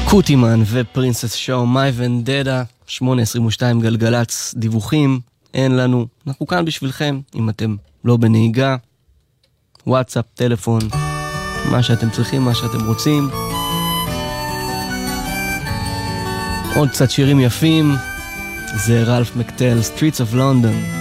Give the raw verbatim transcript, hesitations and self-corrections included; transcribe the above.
קוטימן ופרינסס שואו, מיי ונדדה, שמונה עשרים ושתיים גלגלץ, דיווחים, אין לנו, אנחנו כאן בשבילכם, אם אתם לא בנהיגה, וואטסאפ, טלפון, מה שאתם צריכים, מה שאתם רוצים. עוד קצת שירים יפים, זה רלף מקטל, Streets of London.